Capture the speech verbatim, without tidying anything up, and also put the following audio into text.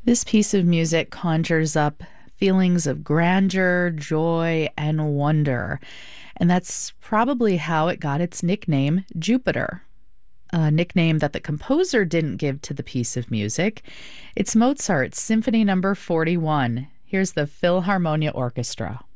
This piece of music conjures up feelings of grandeur, joy, and wonder. And that's probably how it got its nickname, Jupiter, a nickname that the composer didn't give to the piece of music. It's Mozart's Symphony Number forty-one. Here's the Philharmonia Orchestra.